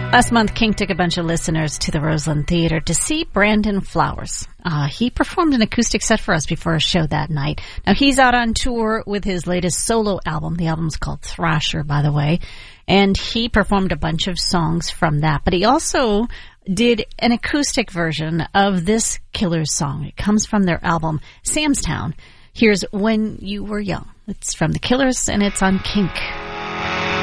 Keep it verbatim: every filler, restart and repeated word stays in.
Last month, King took a bunch of listeners to the Roseland Theater to see Brandon Flowers. Uh, he performed an acoustic set for us before a show that night. Now, he's out on tour with his latest solo album. The album's called Thrasher, by the way. And he performed a bunch of songs from that. But he also did an acoustic version of this Killers song. It comes from their album, Sam's Town. Here's When You Were Young. It's from the Killers, and it's on Kink.